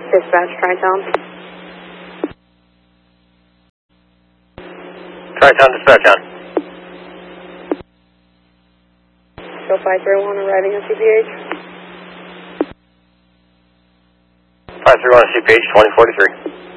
Dispatch, Tri-Town. Tri-Town, dispatch on. Show 531 arriving on CPH. 531 CPH 2043.